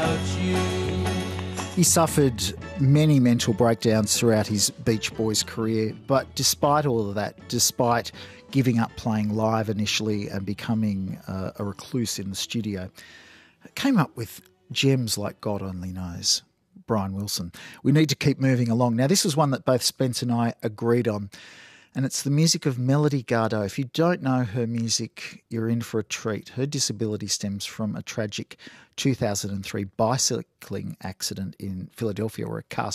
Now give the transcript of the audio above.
without you. He suffered many mental breakdowns throughout his Beach Boys career, but despite all of that, despite giving up playing live initially and becoming a recluse in the studio, came up with gems like God Only Knows. Brian Wilson. We need to keep moving along. Now, this was one that both Spence and I agreed on, and it's the music of Melody Gardot. If you don't know her music, you're in for a treat. Her disability stems from a tragic 2003 bicycling accident in Philadelphia where a car